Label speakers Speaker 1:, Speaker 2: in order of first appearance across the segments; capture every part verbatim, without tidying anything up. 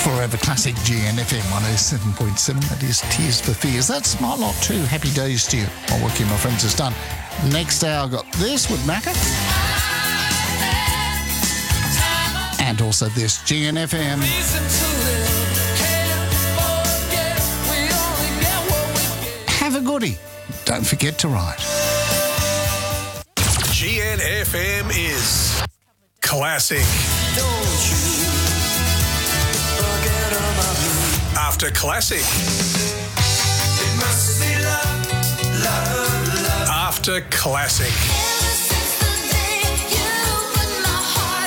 Speaker 1: Forever Classic G N F M one oh seven point seven. That is Tears for Fears. That's Smart Lot two. Happy days to you. My work here, my friends, is done. Next hour, I've got this with Macca. And also this, G N F M. Have a goodie. Don't forget to write.
Speaker 2: G N F M is classic.
Speaker 3: Don't you forget about me.
Speaker 2: After classic.
Speaker 3: It must be love, love, love.
Speaker 2: After classic.
Speaker 3: Ever since the day you put my heart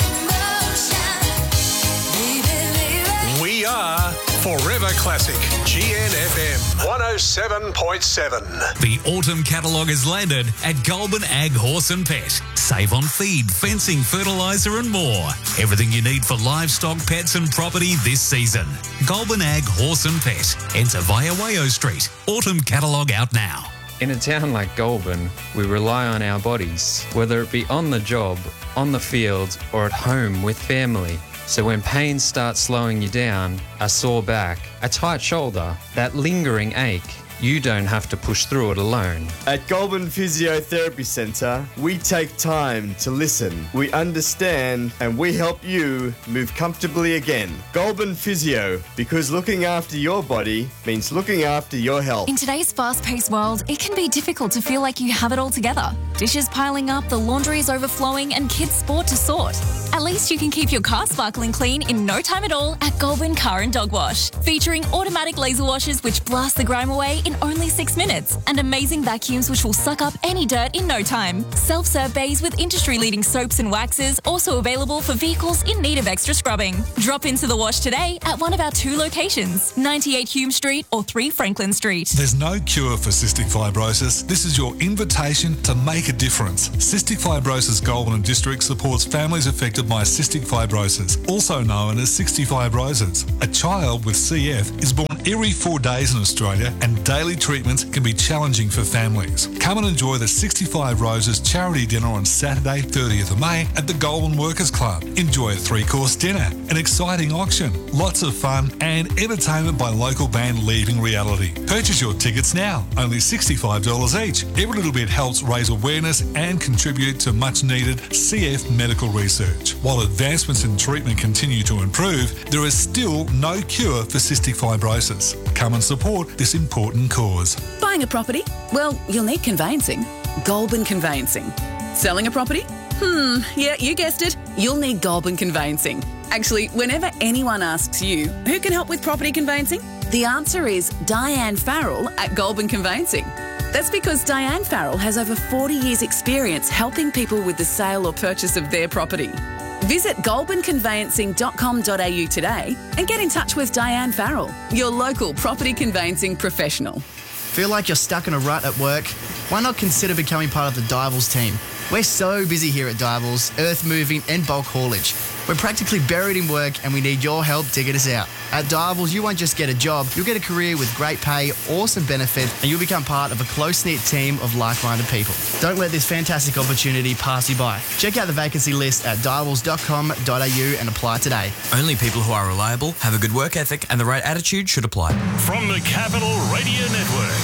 Speaker 3: in motion, baby, baby.
Speaker 2: We are Forever Classic. G N F M one oh seven point seven.
Speaker 4: The autumn catalogue has landed at Goulburn Ag Horse and Pet. Save on feed, fencing, fertiliser and more. Everything you need for livestock, pets and property this season. Goulburn Ag Horse and Pet. Enter via Wayo Street. Autumn catalogue out now.
Speaker 5: In a town like Goulburn, we rely on our bodies, whether it be on the job, on the field or at home with family. So when pain starts slowing you down, a sore back, a tight shoulder, that lingering ache, you don't have to push through it alone.
Speaker 6: At Goulburn Physiotherapy Centre, we take time to listen. We understand and we help you move comfortably again. Goulburn Physio, because looking after your body means looking after your health.
Speaker 7: In today's fast-paced world, it can be difficult to feel like you have it all together. Dishes piling up, the laundry is overflowing and kids' sport to sort. At least you can keep your car sparkling clean in no time at all at Goulburn Car and Dog Wash. Featuring automatic laser washers which blast the grime away in only six minutes and amazing vacuums which will suck up any dirt in no time. Self-serve bays with industry-leading soaps and waxes also available for vehicles in need of extra scrubbing. Drop into the wash today at one of our two locations, ninety-eight Hume Street or three Franklin Street.
Speaker 8: There's no cure for cystic fibrosis. This is your invitation to make a difference. Cystic Fibrosis Goulburn District supports families affected by cystic fibrosis, also known as sixty-five roses. A child with C F is born every four days in Australia and daily treatments can be challenging for families. Come and enjoy the sixty-five Roses charity dinner on Saturday, thirtieth of May at the Goulburn Workers Club. Enjoy a three-course dinner, an exciting auction, lots of fun and entertainment by local band Leaving Reality. Purchase your tickets now, only sixty-five dollars each. Every little bit helps raise awareness and contribute to much-needed C F medical research. While advancements in treatment continue to improve, there is still no cure for cystic fibrosis. Come and support this important cause.
Speaker 9: Buying a property? Well, you'll need conveyancing. Goulburn Conveyancing. Selling a property? Hmm, yeah, you guessed it. You'll need Goulburn Conveyancing. Actually, whenever anyone asks you, who can help with property conveyancing? The answer is Diane Farrell at Goulburn Conveyancing. That's because Diane Farrell has over forty years' experience helping people with the sale or purchase of their property. Visit goulburn conveyancing dot com dot a u today and get in touch with Diane Farrell, your local property conveyancing professional.
Speaker 10: Feel like you're stuck in a rut at work? Why not consider becoming part of the Divals team? We're so busy here at Divals, earth moving and bulk haulage. We're practically buried in work and we need your help to get us out. At Divals, you won't just get a job, you'll get a career with great pay, awesome benefits, and you'll become part of a close-knit team of like-minded people. Don't let this fantastic opportunity pass you by. Check out the vacancy list at divals dot com dot a u and apply today.
Speaker 11: Only people who are reliable, have a good work ethic, and the right attitude should apply.
Speaker 2: From the Capital Radio Network,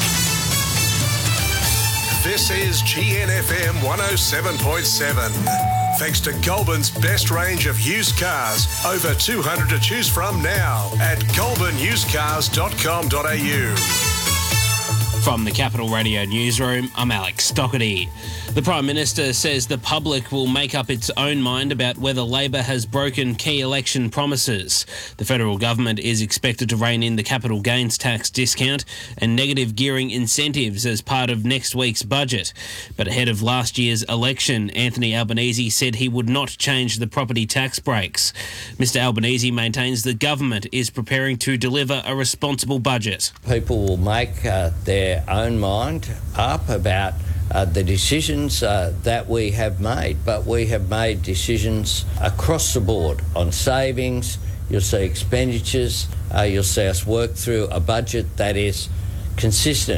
Speaker 2: this is G N F M one oh seven point seven. Thanks to Goulburn's best range of used cars, over two hundred to choose from now at goulburn used cars dot com dot a u.
Speaker 12: From the Capital Radio Newsroom, I'm Alex Stockerty. The Prime Minister says the public will make up its own mind about whether Labor has broken key election promises. The federal government is expected to rein in the capital gains tax discount and negative gearing incentives as part of next week's budget. But ahead of last year's election, Anthony Albanese said he would not change the property tax breaks. Mister Albanese maintains the government is preparing to deliver a responsible budget.
Speaker 13: People will make uh, their own mind up about uh, the decisions uh, that we have made, but we have made decisions across the board on savings. You'll see expenditures. Uh, you'll see us work through a budget that is consistent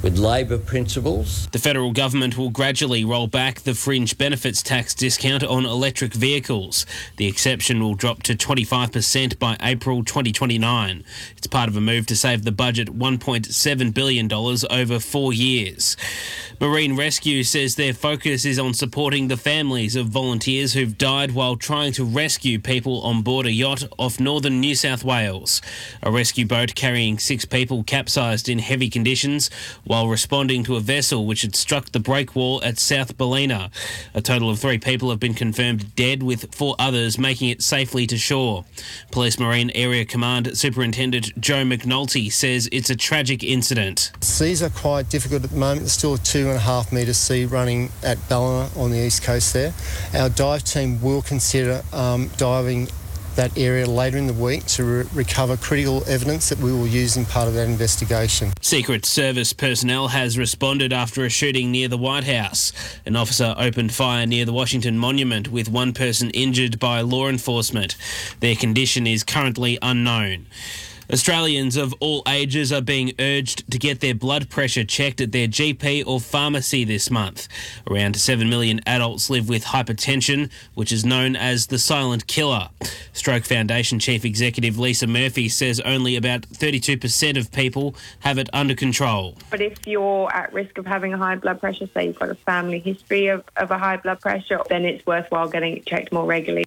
Speaker 13: with Labor principles.
Speaker 12: The federal government will gradually roll back the fringe benefits tax discount on electric vehicles. The exception will drop to twenty-five percent by April twenty twenty-nine. It's part of a move to save the budget one point seven billion dollars over four years. Marine Rescue says their focus is on supporting the families of volunteers who've died while trying to rescue people on board a yacht off northern New South Wales. A rescue boat carrying six people capsized in heavy conditions while responding to a vessel which had struck the breakwall at South Ballina. A total of three people have been confirmed dead, with four others making it safely to shore. Police Marine Area Command Superintendent Joe McNulty says it's a tragic incident.
Speaker 14: Seas are quite difficult at the moment. There's still a two and a half metre sea running at Ballina on the east coast there. Our dive team will consider um, diving that area later in the week to re- recover critical evidence that we will use in part of that investigation.
Speaker 12: Secret Service personnel has responded after a shooting near the White House. An officer opened fire near the Washington Monument, with one person injured by law enforcement. Their condition is currently unknown. Australians of all ages are being urged to get their blood pressure checked at their G P or pharmacy this month. Around seven million adults live with hypertension, which is known as the silent killer. Stroke Foundation Chief Executive Lisa Murphy says only about thirty-two percent of people have it under control.
Speaker 15: But if you're at risk of having a high blood pressure, say you've got a family history of, of a high blood pressure, then it's worthwhile getting it checked more regularly.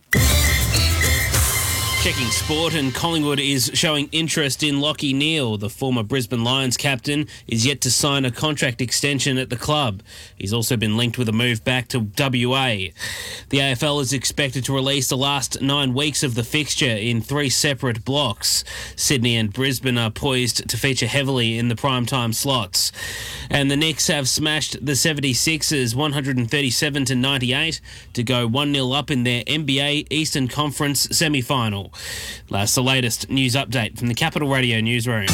Speaker 12: Checking sport, and Collingwood is showing interest in Lachie Neale. The former Brisbane Lions captain is yet to sign a contract extension at the club. He's also been linked with a move back to W A. The A F L is expected to release the last nine weeks of the fixture in three separate blocks. Sydney and Brisbane are poised to feature heavily in the primetime slots. And the Knicks have smashed the seventy-sixers one thirty-seven to ninety-eight to go one nil up in their N B A Eastern Conference semi-final. That's the latest news update from the Capital Radio newsroom.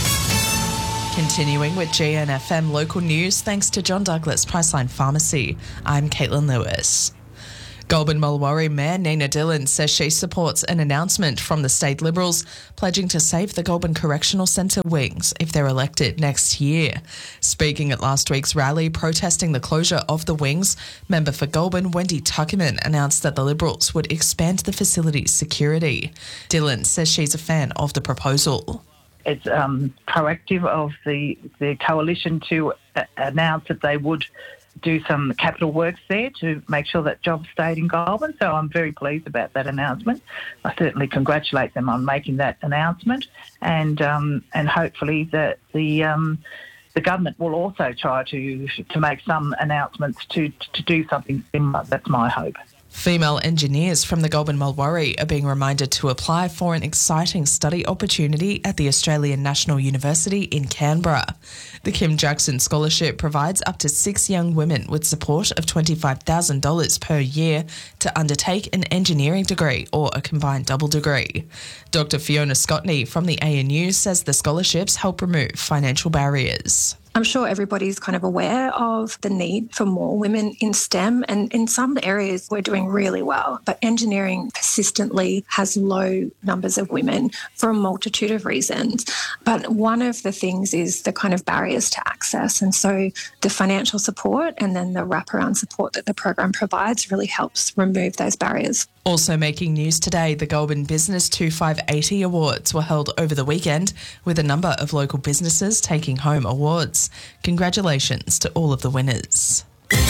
Speaker 16: Continuing with G N F M local news, thanks to John Douglas Priceline Pharmacy. I'm Caitlin Lewis. Goulburn Mulwaree Mayor Nina Dillon says she supports an announcement from the State Liberals pledging to save the Goulburn Correctional Centre wings if they're elected next year. Speaking at last week's rally protesting the closure of the wings, member for Goulburn Wendy Tuckerman announced that the Liberals would expand the facility's security. Dillon says she's a fan of the proposal.
Speaker 17: It's um, proactive of the, the coalition to uh, announce that they would do some capital works there to make sure that jobs stayed in Goulburn. So I'm very pleased about that announcement. I certainly congratulate them on making that announcement, and um, and hopefully that the um, the government will also try to to make some announcements to to do something similar. That's my hope.
Speaker 16: Female engineers from the Goulburn Mulwaree are being reminded to apply for an exciting study opportunity at the Australian National University in Canberra. The Kim Jackson Scholarship provides up to six young women with support of twenty-five thousand dollars per year to undertake an engineering degree or a combined double degree. Doctor Fiona Scotney from the A N U says the scholarships help remove financial barriers.
Speaker 18: I'm sure everybody's kind of aware of the need for more women in STEM, and in some areas we're doing really well, but engineering persistently has low numbers of women for a multitude of reasons. But one of the things is the kind of barriers to access, and so the financial support and then the wraparound support that the program provides really helps remove those barriers.
Speaker 16: Also making news today, the Goulburn Business twenty-five eighty Awards were held over the weekend, with a number of local businesses taking home awards. Congratulations to all of the winners.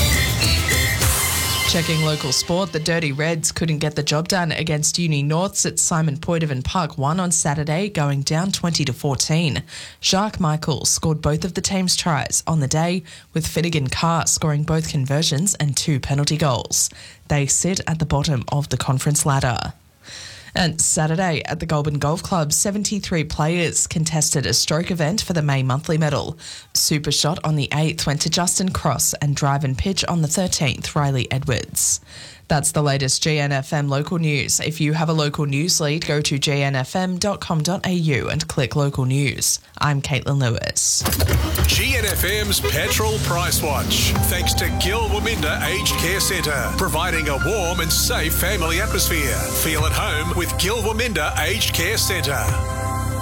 Speaker 16: Checking local sport, the Dirty Reds couldn't get the job done against Uni Norths at Simon Poitevin Park one on Saturday, going down twenty to fourteen. Jacques Michael scored both of the team's tries on the day, with Finnegan Carr scoring both conversions and two penalty goals. They sit at the bottom of the conference ladder. And Saturday at the Goulburn Golf Club, seventy-three players contested a stroke event for the May Monthly Medal. Super Shot on the eighth went to Justin Cross, and Drive and Pitch on the thirteenth, Riley Edwards. That's the latest G N F M local news. If you have a local news lead, go to g n f m dot com dot a u and click local news. I'm Caitlin Lewis.
Speaker 2: G N F M's Petrol Price Watch. Thanks to Gil Waminda Aged Care Centre, providing a warm and safe family atmosphere. Feel at home with Gil Waminda Aged Care Centre.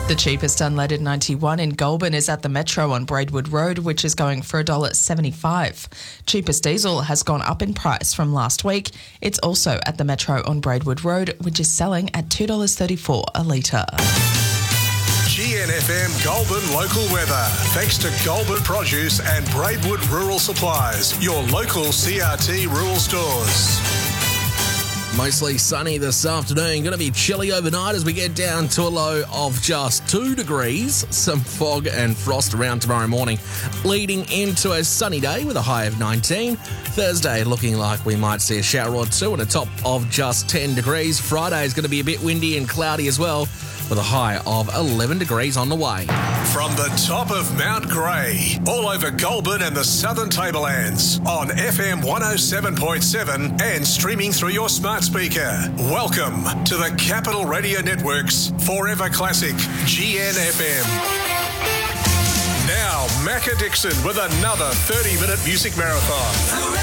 Speaker 16: The cheapest unleaded ninety-one in Goulburn is at the Metro on Braidwood Road, which is going for one dollar seventy-five. Cheapest diesel has gone up in price from last week. It's also at the Metro on Braidwood Road, which is selling at two dollars thirty-four a litre.
Speaker 2: G N F M Goulburn local weather. Thanks to Goulburn Produce and Braidwood Rural Supplies, your local C R T rural stores.
Speaker 19: Mostly sunny this afternoon. Going to be chilly overnight as we get down to a low of just two degrees. Some fog and frost around tomorrow morning, leading into a sunny day with a high of nineteen. Thursday looking like we might see a shower or two and a top of just ten degrees. Friday is going to be a bit windy and cloudy as well, with a high of eleven degrees on the way.
Speaker 2: From the top of Mount Grey, all over Goulburn and the Southern Tablelands, on F M one oh seven point seven and streaming through your smart speaker. Welcome to the Capital Radio Network's Forever Classic G N F M. Now, Macca Dixon with another thirty-minute music marathon.